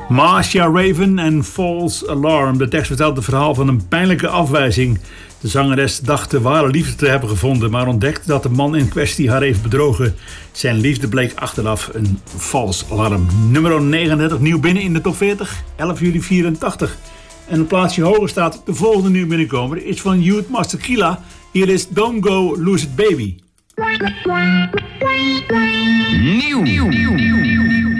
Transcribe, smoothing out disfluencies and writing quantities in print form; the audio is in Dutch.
Marcia Raven en False Alarm. De tekst vertelt het verhaal van een pijnlijke afwijzing. De zangeres dacht de ware liefde te hebben gevonden, maar ontdekte dat de man in kwestie haar heeft bedrogen. Zijn liefde bleek achteraf een vals alarm. Nummer 39, nieuw binnen in de top 40, 11 juli 84. En een plaatsje hoger staat de volgende nieuw binnenkomer. Is van Youth Master Killa. Hier is Don't Go Lose It Baby. Nieuw.